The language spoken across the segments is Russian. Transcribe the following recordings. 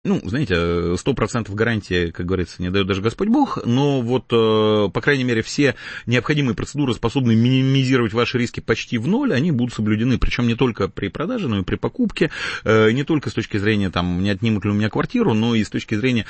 знаете, 100% гарантии, как говорится, не дает даже Господь Бог, но вот, по крайней мере, все необходимые процедуры, способные минимизировать ваши риски почти в ноль, они будут соблюдены, причем не только при продаже, но и при покупке, не только с точки зрения, там, не отнимут ли у меня квартиру, но и с точки зрения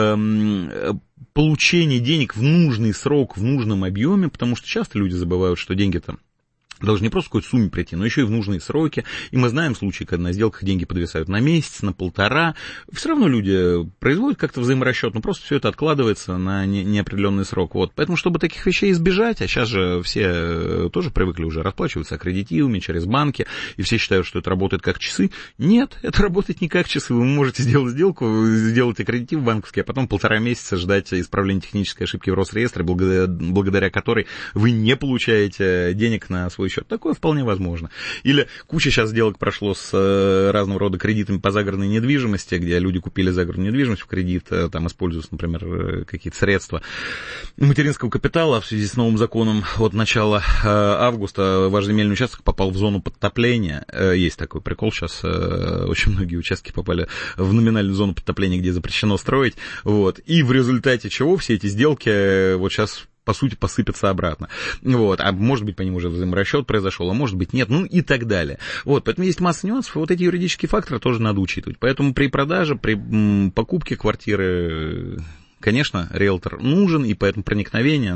получения денег в нужный срок, в нужном объеме, потому что часто люди забывают, что деньги-то должны не просто в какой-то сумме прийти, но еще и в нужные сроки. И мы знаем случаи, когда на сделках деньги подвисают на месяц, на полтора. Все равно люди производят как-то взаиморасчет, но просто все это откладывается на неопределенный срок. Вот. Поэтому, чтобы таких вещей избежать, а сейчас же все тоже привыкли уже расплачиваться аккредитивами через банки, и все считают, что это работает как часы. Нет, это работает не как часы. Вы можете сделать сделку, сделать аккредитив банковский, а потом 1,5 месяца ждать исправления технической ошибки в Росреестре, благодаря которой вы не получаете денег на свой счет. Такое вполне возможно. Или куча сейчас сделок прошло с разного рода кредитами по загородной недвижимости, где люди купили загородную недвижимость в кредит, там используются, например, какие-то средства материнского капитала в связи с новым законом от начала августа ваш земельный участок попал в зону подтопления. Есть такой прикол, сейчас очень многие участки попали в номинальную зону подтопления, где запрещено строить. Вот. И в результате чего все эти сделки вот сейчас по сути, посыпятся обратно. Вот. А может быть, по ним уже взаиморасчет произошел, а может быть, нет, и так далее. Вот. Поэтому есть масса нюансов, и вот эти юридические факторы тоже надо учитывать. Поэтому при продаже, при покупке квартиры, конечно, риэлтор нужен, и поэтому проникновение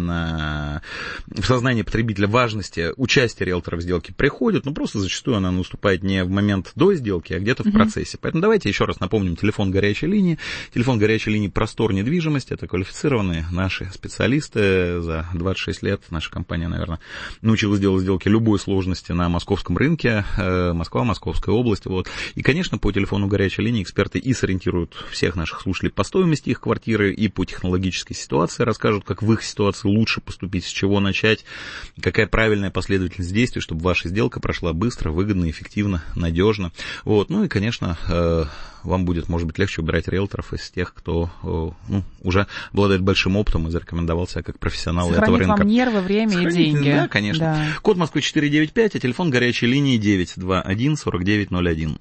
в сознание потребителя важности участия риэлтора в сделке приходит, но просто зачастую она наступает не в момент до сделки, а где-то в процессе. Поэтому давайте еще раз напомним телефон горячей линии. Телефон горячей линии «Простор недвижимости». Это квалифицированные наши специалисты. За 26 лет наша компания, наверное, научилась делать сделки любой сложности на московском рынке. Москва, Московская область. Вот. И, конечно, по телефону горячей линии эксперты и сориентируют всех наших слушателей по стоимости их квартиры, и по технологической ситуации расскажут, как в их ситуации лучше поступить, с чего начать, какая правильная последовательность действий, чтобы ваша сделка прошла быстро, выгодно, эффективно, надежно. Вот. Ну и, конечно, вам будет, может быть, легче убирать риэлторов из тех, кто уже обладает большим опытом и зарекомендовал себя как профессионал этого рынка. Вам нервы, время и деньги. Да, конечно. Да. Код Москвы 495, а телефон горячей линии 921-4901.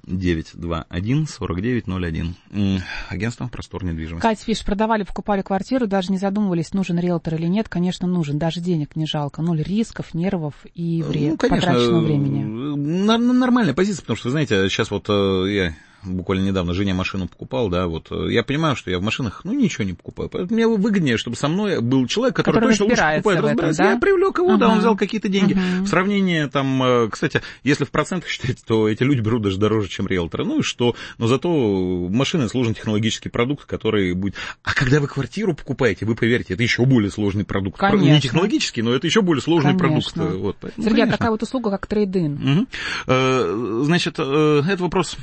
921-4901. Агентство «Простор недвижимости». Кать, видишь, покупали квартиру, даже не задумывались, нужен риэлтор или нет. Конечно, нужен. Даже денег не жалко. 0 рисков, нервов и потраченного времени. Нормальная позиция, потому что, вы знаете, сейчас вот я буквально недавно жене машину покупал, да, вот я понимаю, что я в машинах, ничего не покупаю. Поэтому мне выгоднее, чтобы со мной был человек, который точно лучше покупает, разбирается. Да? Я привлек его, да, он взял какие-то деньги. В сравнении, там, кстати, если в процентах считать, то эти люди берут даже дороже, чем риэлторы. Ну и что? Но зато машина — сложный технологический продукт, который будет... А когда вы квартиру покупаете, вы поверьте, это еще более сложный продукт. Конечно. Не технологический, но это еще более сложный продукт. Вот, поэтому, Сергей, такая вот услуга, как трейд-ин. Значит, это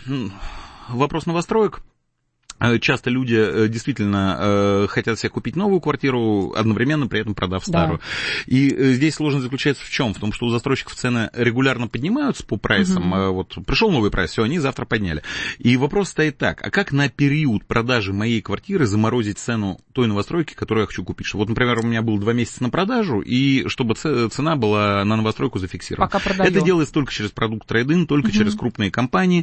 вопрос новостроек. Часто люди действительно хотят себе купить новую квартиру, одновременно при этом продав старую. Да. И здесь сложность заключается в чем? В том, что у застройщиков цены регулярно поднимаются по прайсам. Вот пришел новый прайс, все, они завтра подняли. И вопрос стоит так: а как на период продажи моей квартиры заморозить цену той новостройки, которую я хочу купить? Вот, например, у меня было 2 месяца на продажу, и чтобы цена была на новостройку зафиксирована. Пока продаю. Это делается только через продукт трейд-ин, только через крупные компании.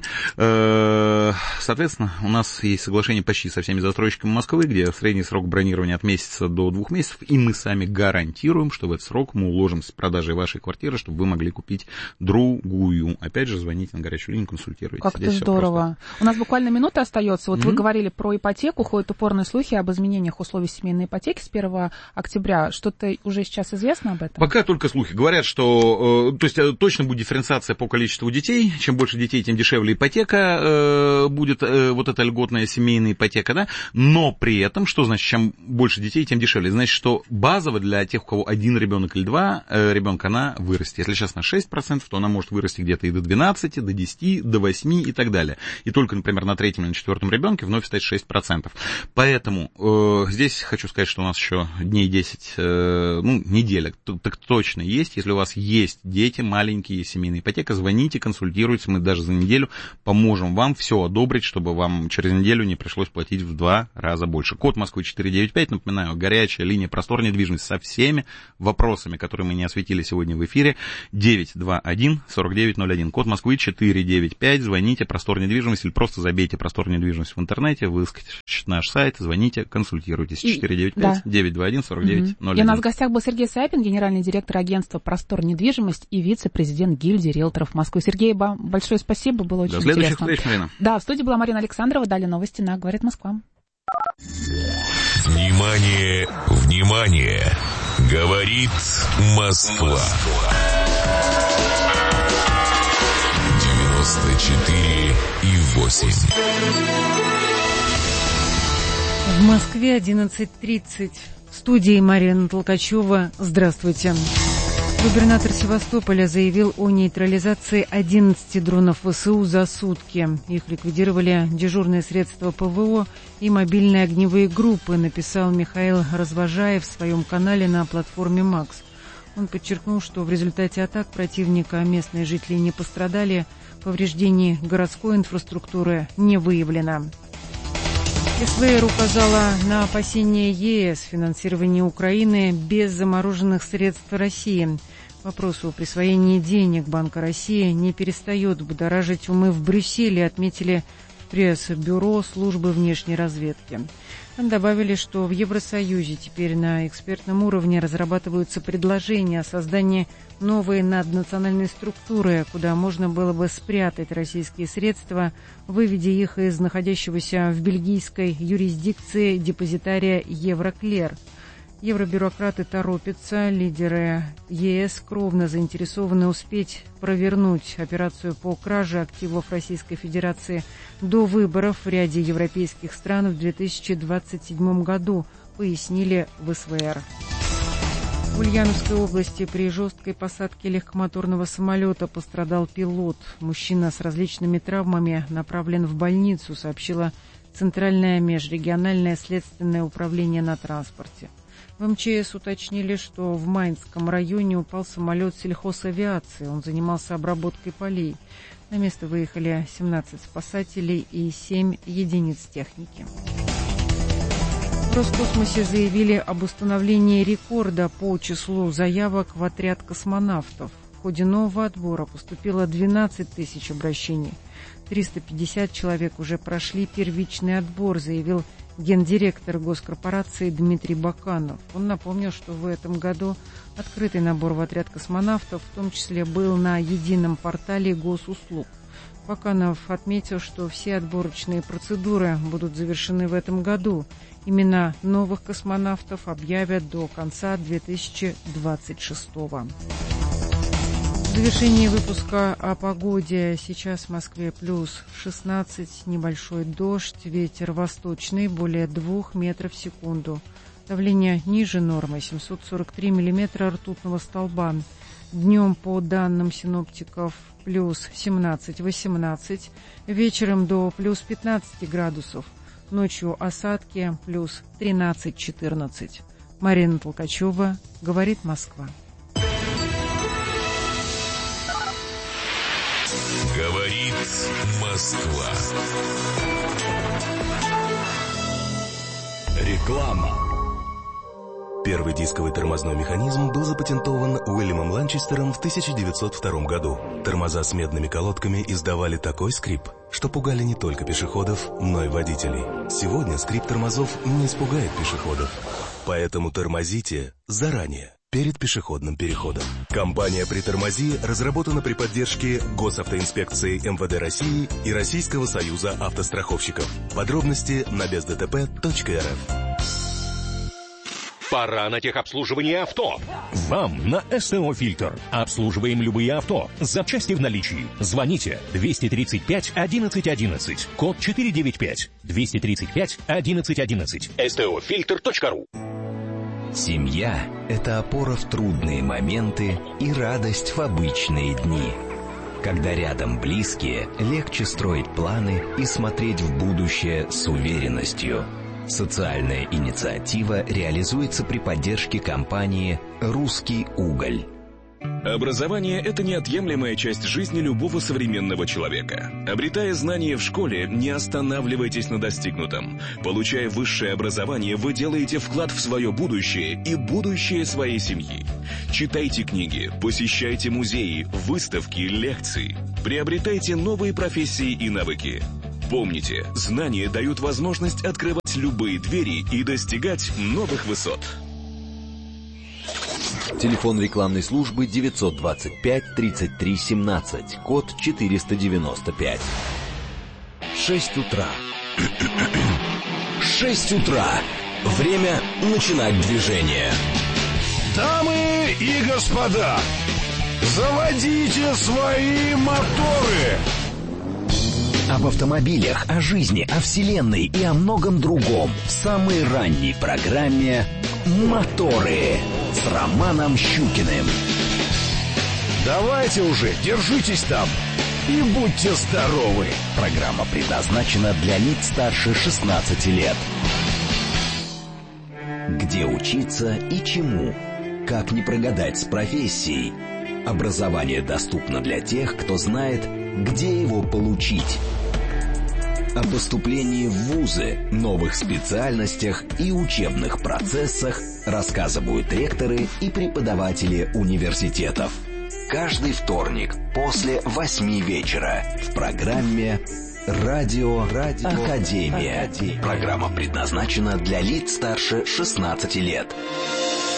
Соответственно, у нас есть соглашение почти со всеми застройщиками Москвы, где средний срок бронирования от месяца до 2 месяцев, и мы сами гарантируем, что в этот срок мы уложим с продажей вашей квартиры, чтобы вы могли купить другую. Опять же, звоните на горячую линию, консультируйтесь. Как это здорово. У нас буквально минута остается. Вот вы говорили про ипотеку, ходят упорные слухи об изменениях условий семейной ипотеки с 1 октября. Что-то уже сейчас известно об этом? Пока только слухи. Говорят, что то есть точно будет дифференциация по количеству детей. Чем больше детей, тем дешевле ипотека будет, вот эта льготная семейная ипотека, да, но при этом, что значит, чем больше детей, тем дешевле? Значит, что базово для тех, у кого 1 ребенок или 2 ребенка, она вырастет. Если сейчас на 6%, то она может вырасти где-то и до 12, до 10, до 8 и так далее. И только, например, на 3-м или 4-м ребенке вновь стать 6%. Поэтому здесь хочу сказать, что у нас еще дней 10, неделя, так точно есть. Если у вас есть дети маленькие, семейная ипотека, звоните, консультируйтесь, мы даже за неделю поможем вам все одобрить, чтобы вам через неделю не пришлось платить в 2 раза больше. Код Москвы 495, напоминаю, горячая линия «Простор недвижимость» со всеми вопросами, которые мы не осветили сегодня в эфире. 921-4901. Код Москвы 495. Звоните, «Простор недвижимость», или просто забейте «Простор недвижимость» в интернете, выискайте наш сайт, звоните, консультируйтесь. 495-921-4901. И у нас в гостях был Сергей Сапин, генеральный директор агентства «Простор недвижимость» и вице-президент гильдии риэлторов Москвы. Сергей, большое спасибо, было очень интересно. До следующих встреч, Марина. Да, в студии была Марина Александрова. Далее новости на «Говорит Москва». Внимание, внимание! Говорит Москва. 94,8. В Москве 11:30. В студии Марина Толкачева. Здравствуйте. Губернатор Севастополя заявил о нейтрализации 11 дронов ВСУ за сутки. Их ликвидировали дежурные средства ПВО и мобильные огневые группы, написал Михаил Развожаев в своем канале на платформе «Макс». Он подчеркнул, что в результате атак противника местные жители не пострадали, повреждений городской инфраструктуры не выявлено. СВР указала на опасения ЕС финансирования Украины без замороженных средств России. Вопрос о присвоении денег Банка России не перестает будоражить умы в Брюсселе, отметили в пресс-бюро службы внешней разведки. Там добавили, что в Евросоюзе теперь на экспертном уровне разрабатываются предложения о создании новой наднациональной структуры, куда можно было бы спрятать российские средства, выведя их из находящегося в бельгийской юрисдикции депозитария Евроклер. Евробюрократы торопятся, лидеры ЕС кровно заинтересованы успеть провернуть операцию по краже активов Российской Федерации до выборов в ряде европейских стран в 2027 году, пояснили в СВР. В Ульяновской области при жесткой посадке легкомоторного самолета пострадал пилот. Мужчина с различными травмами направлен в больницу, сообщило Центральное межрегиональное следственное управление на транспорте. В МЧС уточнили, что в Майнском районе упал самолет сельхозавиации. Он занимался обработкой полей. На место выехали 17 спасателей и 7 единиц техники. В Роскосмосе заявили об установлении рекорда по числу заявок в отряд космонавтов. В ходе нового отбора поступило 12 тысяч обращений. 350 человек уже прошли первичный отбор, заявил гендиректор госкорпорации Дмитрий Баканов. Он напомнил, что в этом году открытый набор в отряд космонавтов в том числе был на едином портале госуслуг. Баканов отметил, что все отборочные процедуры будут завершены в этом году. Имена новых космонавтов объявят до конца 2026-го. В завершении выпуска о погоде. Сейчас в Москве плюс 16, небольшой дождь, ветер восточный, более 2 метров в секунду. Давление ниже нормы, 743 миллиметра ртутного столба. Днем, по данным синоптиков, плюс 17-18, вечером до плюс 15 градусов. Ночью осадки плюс 13-14. Марина Толкачева, говорит Москва. Говорит Москва. Реклама. Первый дисковый тормозной механизм был запатентован Уильямом Ланчестером в 1902 году. Тормоза с медными колодками издавали такой скрип, что пугали не только пешеходов, но и водителей. Сегодня скрип тормозов не испугает пешеходов. Поэтому тормозите заранее, перед пешеходным переходом. Компания «Притормози» разработана при поддержке Госавтоинспекции МВД России и Российского союза автостраховщиков. Подробности на бездтп.рф. Пора на техобслуживание авто. Вам на СТО «Фильтр». Обслуживаем любые авто. Запчасти в наличии. Звоните 235 11 11. Код 495. 235 11 11. STOFilter.ru. Семья – это опора в трудные моменты и радость в обычные дни. Когда рядом близкие, легче строить планы и смотреть в будущее с уверенностью. Социальная инициатива реализуется при поддержке компании «Русский уголь». Образование – это неотъемлемая часть жизни любого современного человека. Обретая знания в школе, не останавливайтесь на достигнутом. Получая высшее образование, вы делаете вклад в свое будущее и будущее своей семьи. Читайте книги, посещайте музеи, выставки, лекции. Приобретайте новые профессии и навыки. Помните, знания дают возможность открывать любые двери и достигать новых высот. Телефон рекламной службы 925-33-17, код 495. 6 утра. 6 утра. Время начинать движение. Дамы и господа, заводите свои моторы! Об автомобилях, о жизни, о вселенной и о многом другом в самой ранней программе «Моторы» с Романом Щукиным. Давайте уже, держитесь там и будьте здоровы. Программа предназначена для лиц старше 16 лет. Где учиться и чему? Как не прогадать с профессией? Образование доступно для тех, кто знает, где его получить. О поступлении в вузы, новых специальностях и учебных процессах рассказывают ректоры и преподаватели университетов. Каждый вторник после 8 вечера в программе «Радио Академия». Программа предназначена для лиц старше 16 лет.